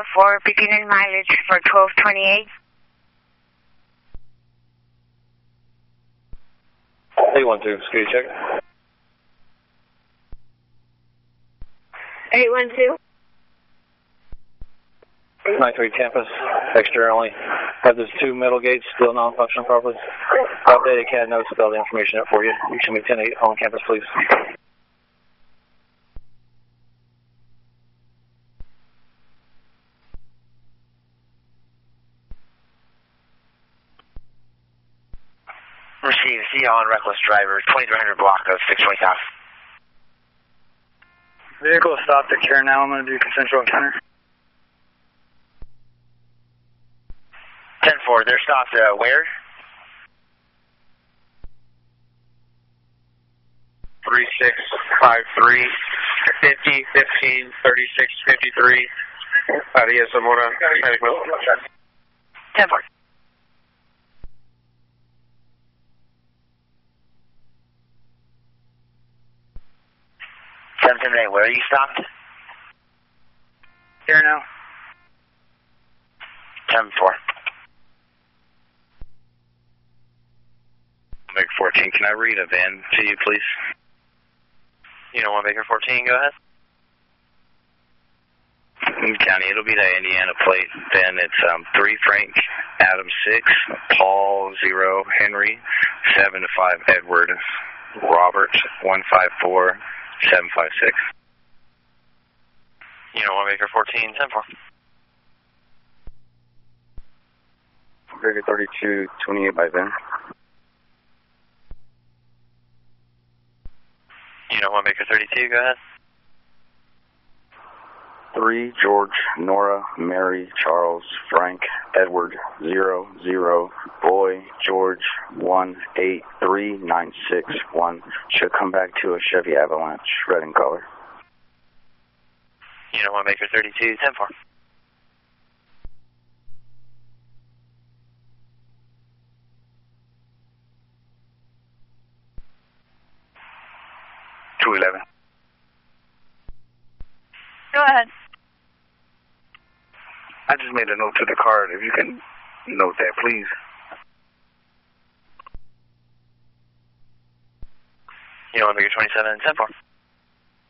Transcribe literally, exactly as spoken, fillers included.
oh four, beginning mileage for twelve twenty-eight. eight one two, security check. eight one two. nine three campus, extra only. Have those two middle gates still non-functional properly. Updated C A D notes with all the information up for you. You show me ten eight on campus, please. Receive C on reckless driver, twenty-three hundred block of six twenty south. Vehicle stopped at Karen now. I'm going to do consensual encounter. ten four, they're stopped uh, where? three six five three, fifty, fifteen, thirty-six, fifty-three. Arias Zamora. ten four. seven seven eight, where are you stopped? Here now. ten four. Maker fourteen, can I read a VIN to you, please? You don't want Maker fourteen, go ahead. County, it'll be the Indiana plate. Then it's um, three Frank, Adam six, Paul zero, Henry seven to five, Edward, Robert one five four seven five six. You don't want Maker fourteen, ten four. Maker thirty-two twenty-eight by VIN. You don't want Maker thirty-two, go ahead. three George, Nora, Mary, Charles, Frank, Edward, zero, zero, Boy, George, one, eight, three, nine, six, one. Should come back to a Chevy Avalanche, red in color. You don't want Maker thirty-two, ten four. two eleven. Go ahead. I just made a note to the card. If you can note that, please. You don't want Maker twenty-seven, ten four.